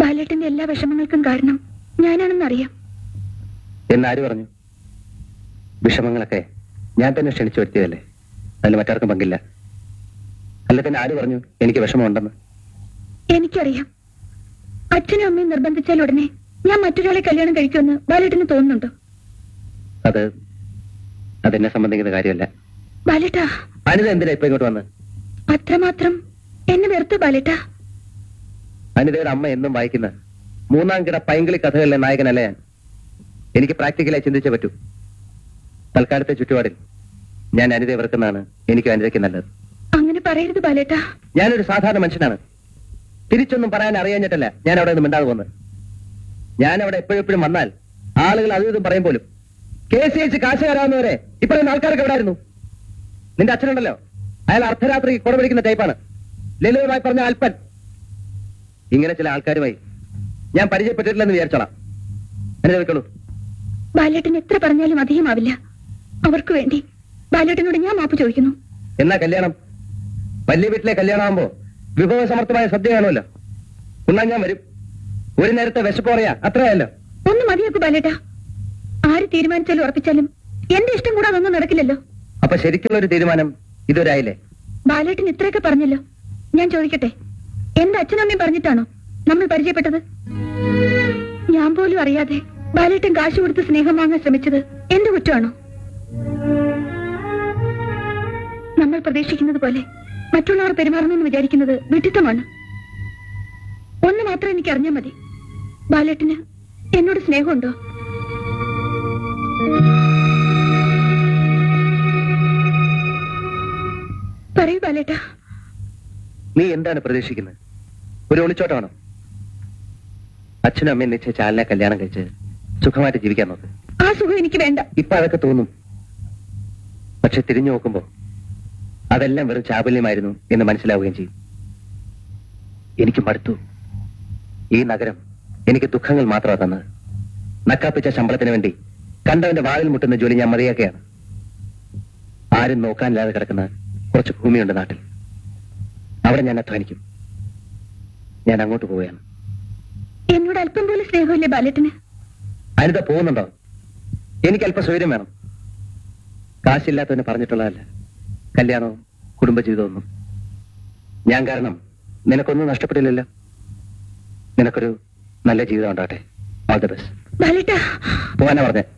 ബാലേട്ടന്റെ എല്ലാ വിഷമങ്ങൾക്കും കാരണം ഞാനാണെന്നറിയാം. എന്നാര് പറഞ്ഞു? വിഷമങ്ങളൊക്കെ ഞാൻ തന്നെ ക്ഷണിച്ചു വരുത്തിയതല്ലേ, അതിൽ മറ്റാർക്കും പങ്കില്ല. അല്ല തന്നെ ആര് പറഞ്ഞു എനിക്ക് വിഷമമുണ്ടെന്ന്? എനിക്കറിയാം. അച്ഛനും അമ്മയും നിർബന്ധിച്ചാൽ ഉടനെ ഞാൻ മറ്റൊരാളെ കല്യാണം കഴിക്കുമെന്ന് ബാലേട്ടന് തോന്നുന്നുണ്ടോ? അതെന്നെ സംബന്ധിക്കുന്ന കാര്യമല്ല. ബാലേട്ടാ, അനിത എന്തിനാ ഇപ്പൊ ഇങ്ങോട്ട് വന്ന്? അത്രമാത്രം എന്നെ വെറുത്തു ബാലേട്ടാ? അനിതയുടെ അമ്മ എന്നും വായിക്കുന്ന മൂന്നാം കിട പൈങ്കിളി കഥകളിലെ നായകനല്ല ഞാൻ. എനിക്ക് പ്രാക്ടിക്കലായി ചിന്തിച്ചേ പറ്റൂ. തൽക്കാലത്തെ ചുറ്റുപാടിൽ ഞാൻ അനിതയെ വെറുക്കുന്നതാണ് എനിക്ക് അനിതയ്ക്ക് നല്ലത്. അങ്ങനെ പറയരുത് ബാലേട്ടാ. ഞാനൊരു സാധാരണ മനുഷ്യനാണ്. തിരിച്ചൊന്നും പറയാൻ അറിയാഞ്ഞിട്ടല്ല ഞാൻ അവിടെ ഒന്നും മിണ്ടാതെ പോകുന്നത്. ഞാൻ അവിടെ എപ്പോഴെപ്പോഴും വന്നാൽ ആളുകൾ അതും ഇതും പറയും പോലും. കേസ് ജയിച്ച് കാശുകാരാവുന്നവരെ ഇപ്പോഴും ആൾക്കാരൊക്കെ എവിടായിരുന്നു? നിന്റെ അച്ഛനുണ്ടല്ലോ, അയാൾ അർദ്ധരാത്രി കുട പിടിക്കുന്ന ടൈപ്പാണ്. ലളിതമായി പറഞ്ഞ അല്പൻ. ഇങ്ങനെ ചില ആൾക്കാരുമായി ഞാൻ പരിചയപ്പെട്ടിട്ടില്ലെന്ന് വിചാരിച്ചോളാം. എന്നെ വെക്കുള്ളൂ. ബാലേട്ടൻ എത്ര പറഞ്ഞാലും അധികമാവില്ല. അവർക്ക് വേണ്ടി ബാലേട്ടനോട് ഞാൻ മാപ്പ് ചോദിക്കുന്നു. എന്നാ കല്യാണം? വലിയ വീട്ടിലെ കല്യാണമാകുമ്പോ വിഭവസമർത്ഥമായ സദ്യ കാണുമല്ലോ. ഉണ്ണാൻ ഞാൻ വരും. ഒരു നേരത്തെ വിശപ്പ് പറയാ അത്രയല്ലോ. ഒന്ന് മതിയാക്കൂ ബാലേട്ടാ. ആര് തീരുമാനിച്ചാലും ഉറപ്പിച്ചാലും എന്റെ ഇഷ്ടം കൂടാതെ ഒന്നും നടക്കില്ലല്ലോ. അപ്പൊ ശരിക്കുള്ള ഒരു തീരുമാനം ഇതുവരായില്ലേ? ബാലേട്ടൻ ഇത്രയൊക്കെ പറഞ്ഞല്ലോ. ഞാൻ ചോദിക്കട്ടെ, എന്റെ അച്ഛനമ്മയും പറഞ്ഞിട്ടാണോ നമ്മൾ പരിചയപ്പെട്ടത്? ഞാൻ പോലും അറിയാതെ ബാലേട്ടൻ കാശ് കൊടുത്ത് സ്നേഹം വാങ്ങാൻ ശ്രമിച്ചത് എന്റെ കുറ്റമാണോ? നമ്മൾ പ്രതീക്ഷിക്കുന്നത് പോലെ മറ്റുള്ളവർ പെരുമാറണമെന്ന് വിചാരിക്കുന്നത് വിഡിത്തമാണ്. ഒന്ന് മാത്രം എനിക്ക് അറിഞ്ഞാൽ മതി, ബാലേട്ടന് എന്നോട് സ്നേഹമുണ്ടോ? പറയൂ ബാലേട്ടാ. നീ എന്താണ് പ്രതീക്ഷിക്കുന്നത്? ഒരു ഒളിച്ചോട്ടമാണോ? അച്ഛനും അമ്മയും നിശ്ചയിച്ച ആളിനെ കല്യാണം കഴിച്ച് സുഖമായിട്ട് ജീവിക്കാൻ നോക്ക്. ആ സുഖം എനിക്ക് വേണ്ട. ഇപ്പൊ അതൊക്കെ തോന്നും. പക്ഷെ തിരിഞ്ഞു നോക്കുമ്പോ അതെല്ലാം വെറും ചാബല്യമായിരുന്നു എന്ന് മനസ്സിലാവുകയും ചെയ്യും. എനിക്ക് മടുത്തു. ഈ നഗരം എനിക്ക് ദുഃഖങ്ങൾ മാത്രമാണ് തന്നത്. നക്കാപ്പിച്ച ശമ്പളത്തിന് വേണ്ടി കണ്ടവന്റെ വാതിൽ മുട്ടുന്ന ജോലി ഞാൻ മതിയാക്കുകയാണ്. ആരും നോക്കാനില്ലാതെ കിടക്കുന്ന കുറച്ച് ഭൂമിയുണ്ട് നാട്ടിൽ. അവിടെ ഞാൻ അധ്വാനിക്കും. ഞാൻ അങ്ങോട്ട് പോവുകയാണ്. എന്നോട് അല്പം പോലും സ്നേഹമില്ലേ ബാലേട്ടന്? അനിത പോകുന്നുണ്ടോ? എനിക്ക് അല്പം സ്വൈര്യം വേണം. കാശില്ലാത്തവന് പറഞ്ഞിട്ടുള്ളതല്ല കല്യാണവും കുടുംബജീവിതമൊന്നും. ഞാൻ കാരണം നിനക്കൊന്നും നഷ്ടപ്പെട്ടില്ലല്ലോ. നിനക്കൊരു നല്ല ജീവിതം ഉണ്ടാകട്ടെ. All the best. ബാലേട്ടാ, പോകാനാ പറഞ്ഞേ.